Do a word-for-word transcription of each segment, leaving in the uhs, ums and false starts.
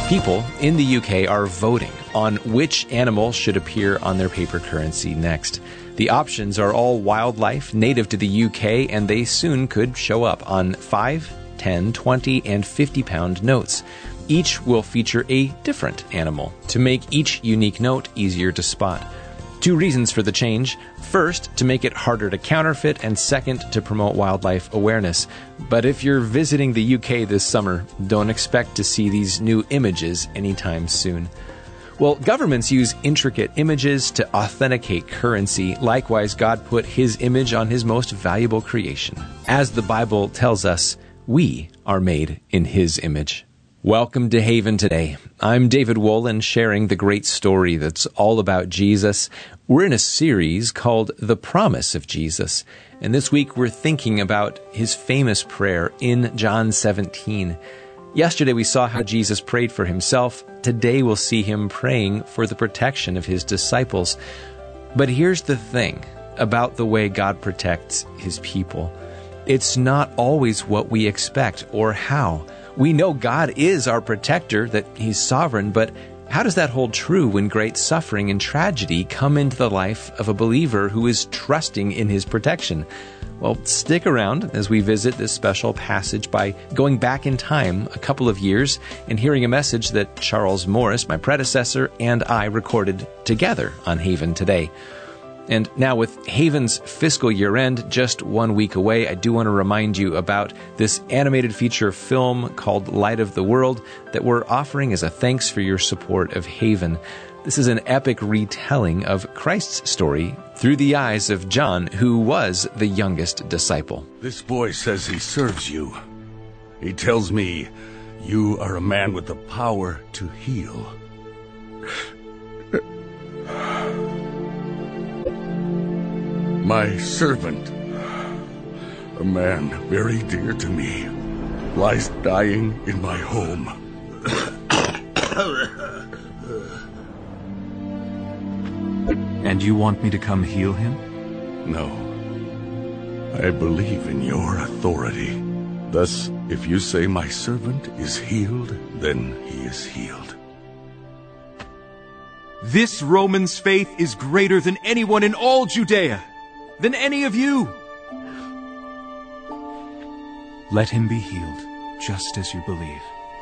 People in the U K are voting on which animal should appear on their paper currency next. The options are all wildlife native to the U K, and they soon could show up on five, ten, twenty, and fifty pound notes. Each will feature a different animal to make each unique note easier to spot. Two reasons for the change. First, to make it harder to counterfeit, and second, to promote wildlife awareness. But if you're visiting the U K this summer, don't expect to see these new images anytime soon. Well, governments use intricate images to authenticate currency. Likewise, God put His image on His most valuable creation. As the Bible tells us, we are made in His image. Welcome to Haven Today. I'm David Wolin, sharing the great story that's all about Jesus. We're in a series called The Promise of Jesus, and this week we're thinking about His famous prayer in John seventeen. Yesterday we saw how Jesus prayed for Himself. Today we'll see Him praying for the protection of His disciples. But here's the thing about the way God protects His people. It's not always what we expect or how. We know God is our protector, that He's sovereign, but how does that hold true when great suffering and tragedy come into the life of a believer who is trusting in His protection? Well, stick around as we visit this special passage by going back in time a couple of years and hearing a message that Charles Morris, my predecessor, and I recorded together on Haven Today. And now with Haven's fiscal year end just one week away, I do want to remind you about this animated feature film called Light of the World that we're offering as a thanks for your support of Haven. This is an epic retelling of Christ's story through the eyes of John, who was the youngest disciple. This boy says he serves you. He tells me you are a man with the power to heal. My servant, a man very dear to me, lies dying in my home. And you want me to come heal him? No. I believe in your authority. Thus, if you say my servant is healed, then he is healed. This Roman's faith is greater than anyone in all Judea, than any of you. Let him be healed, just as you believe.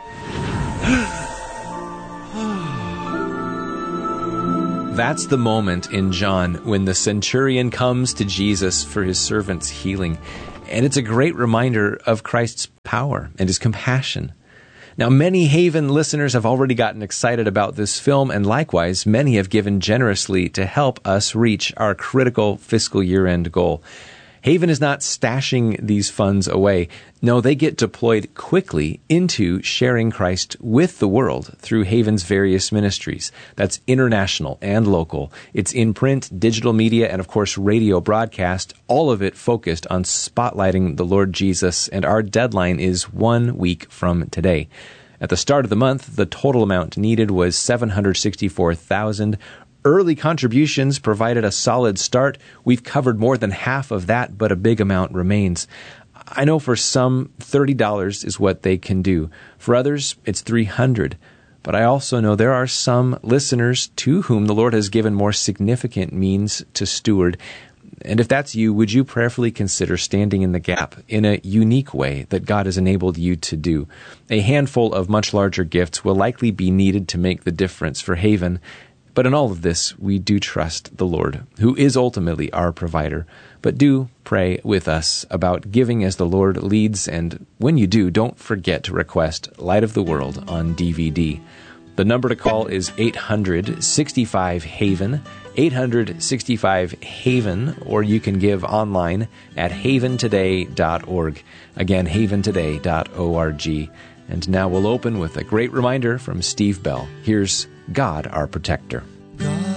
That's the moment in John when the centurion comes to Jesus for his servant's healing. And it's a great reminder of Christ's power and His compassion. Now, many Haven listeners have already gotten excited about this film, and likewise, many have given generously to help us reach our critical fiscal year-end goal. Haven is not stashing these funds away. No, they get deployed quickly into sharing Christ with the world through Haven's various ministries. That's international and local. It's in print, digital media, and of course radio broadcast, all of it focused on spotlighting the Lord Jesus, and our deadline is one week from today. At the start of the month, the total amount needed was seven hundred sixty-four thousand dollars. Early contributions provided a solid start. We've covered more than half of that, but a big amount remains. I know for some, thirty dollars is what they can do. For others, it's three hundred dollars. But I also know there are some listeners to whom the Lord has given more significant means to steward. And if that's you, would you prayerfully consider standing in the gap in a unique way that God has enabled you to do? A handful of much larger gifts will likely be needed to make the difference for Haven. But in all of this, we do trust the Lord, who is ultimately our provider. But do pray with us about giving as the Lord leads, and when you do, don't forget to request Light of the World on D V D. The number to call is eight hundred sixty-five Haven, eight hundred sixty-five Haven, or you can give online at haven today dot org. Again, haven today dot org. And now we'll open with a great reminder from Steve Bell. Here's God, our protector.